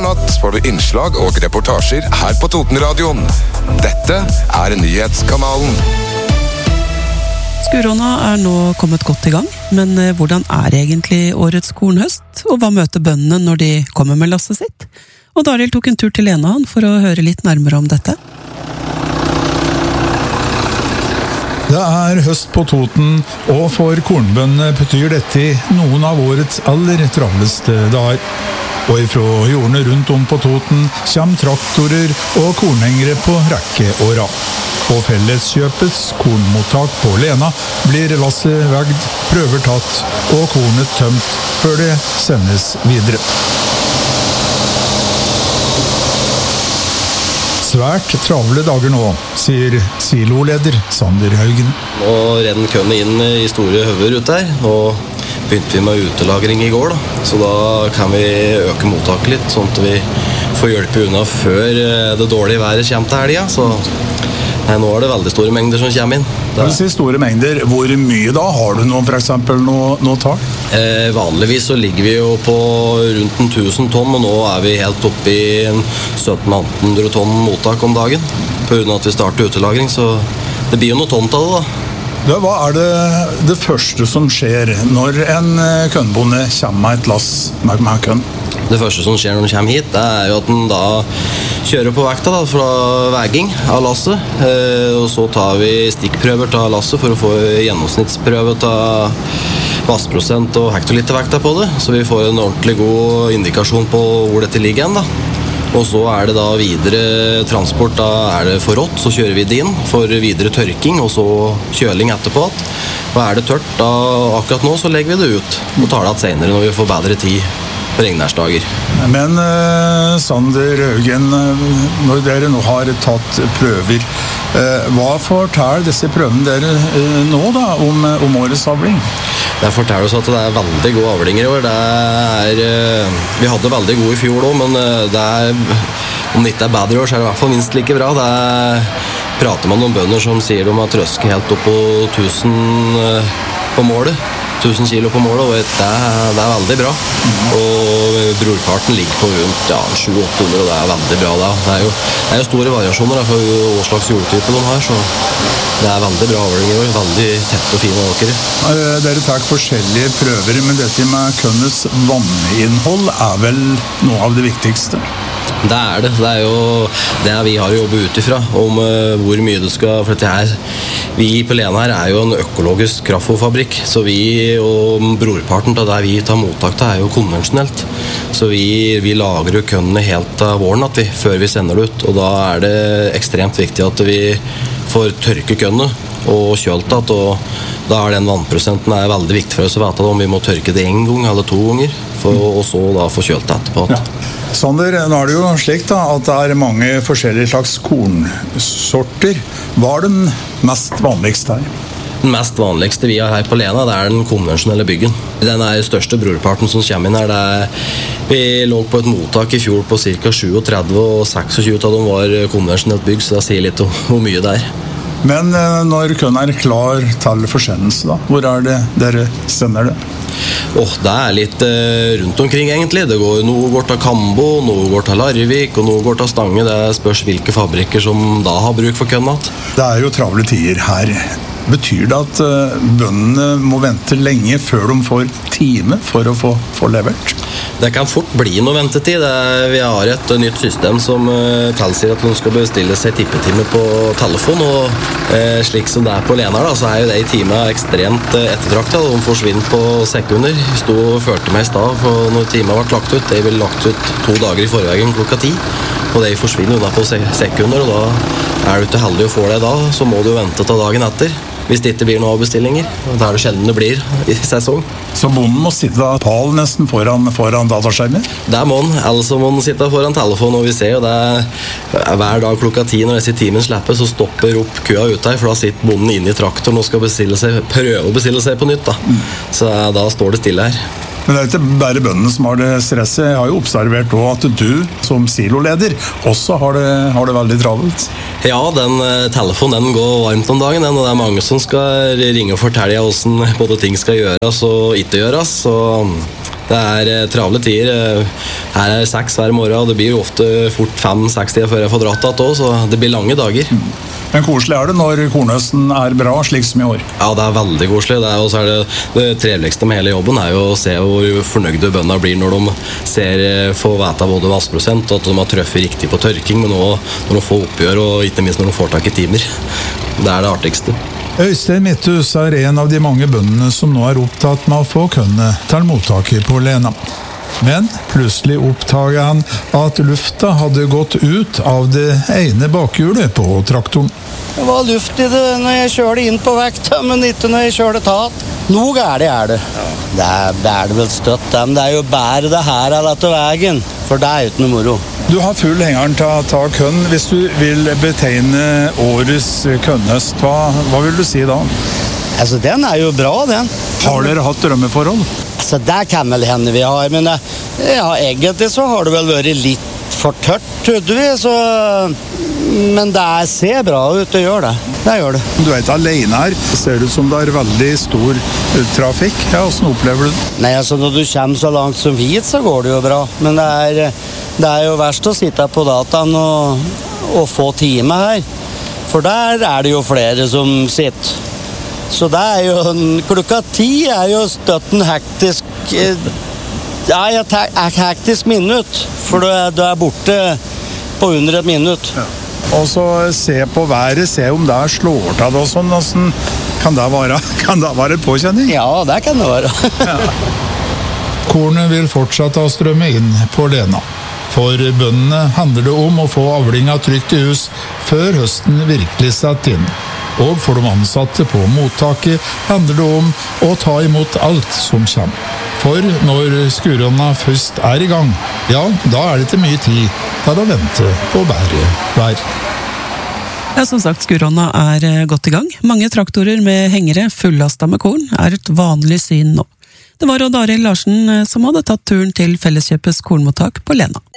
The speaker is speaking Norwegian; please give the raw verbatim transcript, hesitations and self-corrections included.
Hver natt får du innslag og reportasjer her på Totenradioen. Dette er nyhetskanalen. Skurona er nå kommet godt i gang, men hvordan er egentlig årets kornhøst, og hva møter bøndene når de kommer med lasset sitt? Og Dariel tok en tur til Lenahan for å høre litt nærmere om dette. Det er høst på Toten, og for kornbøndene betyr dette noen av årets aller travleste dager. Og ifra jordene rundt om på Toten kommer traktorer og kornhengere på rekke og rad. På Felleskjøpets kornmottak på Lena blir lasset vegd, prøver tatt og kornet tømt før det sendes videre. Svært travle dager nå, sier siloleder Sander Haugen. Nå renner køene inn i store høver ut der. Nå begynte vi med utelagring i går, da. Så da kan vi øke mottaket litt, sånn at vi får hjelpe unna før det dårlige været kommer til helga. Så nei, nå er det veldig store mengder som kommer inn. Det vil si store mengder. Hvor mye da? Har du noe, for eksempel noe, noe tall? Eh, vanligvis så ligger vi jo på rundt en tusen tonn, og nå er vi helt oppe i sytten til atten hundre tonn mottak om dagen. På grunn av at vi starter utelagring, så det blir jo noe tomt av det da. Det, hva er det, det første som skjer når en kønnbonde kommer med et lass med, med kønn? Det første som skjer når den kommer hit, det er jo at den da kjører på vekta da, fra veging av lasset. Eh, og så tar vi stikkprøver til lasset for å få gjennomsnittsprøve til vassprosent og hektolitervekta på det. Så vi får en ordentlig god indikasjon på hvor dette ligger igjen da. Og så er det da videre transport, da er det for rått, så kjører vi det inn for videre tørking, og så kjøling etterpå. Og er det tørt, da akkurat nå så legger vi det ut, og tar det at senere når vi får bedre tid på regnværsdager. Men uh, Sander Haugen, når dere nå har tatt prøver, uh, hva forteller disse prøvene dere uh, nå da, om, om årets avling? Det forteller oss at det er veldig gode avlinger i år. Det er, uh, vi hadde veldig gode i fjor også, men uh, det er, om det ikke er bedre i år, så er det i hvert fall minst like bra. Det er, prater man om bønder som sier de har trøsket helt opp på tusen uh, på målet. tusen kilo på målet, og det er, det er veldig bra. Og brorparten ligger på rundt ja, sju til åtte hundre, og det er veldig bra da. Det er jo, det er jo store variasjoner da, for hva slags jordtype de har, så det er veldig bra avlinger og veldig tett og fine åkere. Dere tar forskjellige prøver, men dette med kønnes vanninnhold er vel noe av det viktigste? Det er det. Det er jo det vi har å jobbe ut ifra, om uh, hvor mye du skal, for dette her, vi på Lena her er jo en økologisk kraftfôrfabrikk, så vi og brorparten av det vi tar mottak til er jo konvensjonelt. Så vi, vi lager jo kønnene helt av våren at vi, før vi sender det ut, og da er det ekstremt viktig at vi får tørke kønnene og kjølt at, og da er den vannprosenten er veldig viktig for oss å vite om vi må tørke det en gang eller to ganger, for, og så da få kjølt det etterpå. Ja. Sander, nå er det jo slik da, at det er mange forskjellige slags kornsorter. Hva er den mest vanligste her? Den mest vanligste vi har her på Lena, det er den konvensjonelle byggen. Den er største brorparten som kommer inn her. Det er, vi lå på et mottak i fjor på ca. syttisju, og tjueseks av dem var konvensjonelt bygg, så det sier litt om hvor mye det er. Men når kønnen er klar til forsendelse da, hvor er det dere sender det? Oh, det er litt eh, rundt omkring egentlig. Det går, noe går til Kambo, noe går til Larvik, og noe går til Stange. Det spørs hvilke fabrikker som da har bruk for kønnen. Det er jo travle tider her. Betyr det at uh, bøndene må vente lenge før de får time for å få, få levert? Det kan fort bli noe ventetid. Det er, vi har et uh, nytt system som uh, tilsier at de skal bestille seg tippetime på telefon, og uh, slik som det er på Lena, da, så er jo det i timen ekstremt uh, ettertraktet. De forsvinner på sekunder. Jeg sto og førte meg i stad for når timen ble lagt ut. De ble lagt ut to dager i forveien klokka ti, og de forsvinner unna på sekunder, og da er du ikke heldig å få det da, så må du vente til dagen etter. Hvis det ikke blir noen avbestillinger, og da er det sjelden det blir i sesong. Så bonden må sitte pal nesten foran, foran dataskjermen? Det må han, ellers må han sitte foran telefonen, og vi ser jo det er hver dag klokka ti når disse timen slipper, så stopper opp køa ut her, for da sitter bonden inne i traktoren og skal bestille seg, prøve å bestille seg på nytt da. Mm. Så da står det stille her. Men det er ikke bare bøndene som har det stresset. Jeg har jo observert også at du som siloleder også har det, har det veldig travelt. Ja, den telefonen den går varmt om dagen, den, og det er mange som skal ringe og fortelle hvordan både ting skal gjøres og ikke gjøres. Så Det er eh, travle tider. Her er seks hver morgen, og det blir jo ofte fort fem-seks tider før jeg får dratt att også, så det blir lange dager. Mm. Men koselig er det når kornhøsten er bra, slik som i år? Ja, det er veldig koselig. Det, er, og så er det, det triveligste med hele jobben er jo å se hvor fornøyde bøndene blir når de ser, får vite både vassprosent, og at de har trøffet riktig på tørking, men også når de får oppgjør, og ikke minst når de får tak i timer. Det er det artigste. Øystein Midthus er en av de mange bøndene som nå er opptatt med å få kønne til mottaket på Lena. Men plutselig oppdaget han at lufta hadde gått ut av det ene bakhjulet på traktoren. Det var luft i det når jeg kjørte inn på vekta, men ikke når jeg kjørte tatt. Noe gærlig er det. Det er, det er det vel støtt, men det er jo bare det her av dette veien, for det er jo ikke noe moro. Du har full hengeren til å ta kønn. Hvis du vil betegne årets kønnhøst, hva, hva vil du si da? Altså, den er jo bra, den. Har dere hatt drømmeforhold? Altså, det kan vel hende vi har, men ja, egentlig så har det vel vært litt for tørt, trodde vi, så... Men det ser bra ut, det gjør det. Det gjør det. Du er ikke alene her. Det ser ut som det er veldig stor trafikk. Ja, hvordan opplever du det? Nei, altså når du kommer så langt som hit, så går det jo bra. Men det er, det er jo verst å sitte på dataen og, og få time her. For der er det jo flere som sitter. Så det er jo, klokka ti er jo støtten hektisk. Ja, et hektisk minutt. For du er, du er borte på under et minutt. Ja. Og så se på været, se om det slår til og sånn. Hvordan kan det være? Kan det være påkjenning? Ja, det kan det være. Ja. Kornet vil fortsette å strømme inn på Lena. For bøndene handler det om å få avlinga trygt i hus før høsten virkelig setter inn. Og for de ansatte på mottaket handler det om å ta imot alt som kommer. For når skurene først er i gang, ja, da er det ikke mye tid til å vente på bedre vær. Ja, som sagt, skurene er godt i gang. Mange traktorer med hengere fullastet med korn er et vanlig syn nå. Det var Odd Arild Larsen som hadde tatt turen til Felleskjøpets kornmottak på Lena.